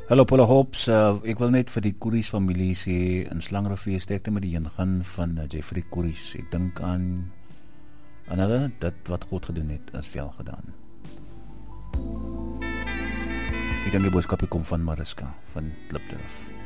Hallo Paula Hobbs, ek wil net vir die Koeries familie sê, in Slangrivier sterkte met die ingaan van Jeffrey Koeries. Ek dink aan hulle, dit wat God gedoen het, is wel gedaan. Ek dink die boodskap kom van Mariska, van Klipdorp.